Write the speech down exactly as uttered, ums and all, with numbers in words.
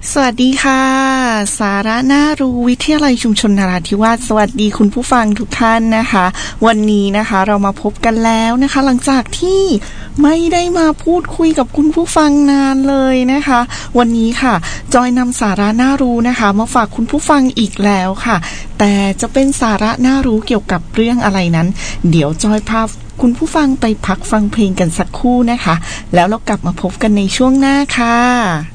สวัสดีค่ะสาระน่ารู้วิทยาลัยชุมชนนราธิวาสสวัสดีคุณผู้ฟังทุกท่านนะคะวันนี้นะคะเรามาพบกันแล้วนะคะหลังจากที่ไม่ได้มาพูดคุยกับคุณผู้ฟังนานเลยนะคะวันนี้ค่ะจอยนำสาระน่ารู้นะคะมาฝากคุณผู้ฟังอีกแล้วค่ะแต่จะเป็นสาระน่ารู้เกี่ยวกับเรื่องอะไรนั้นเดี๋ยวจอยพาคุณผู้ฟังไปพักฟังเพลงกันสักครู่นะคะแล้วเรากลับมาพบกันในช่วงหน้าค่ะ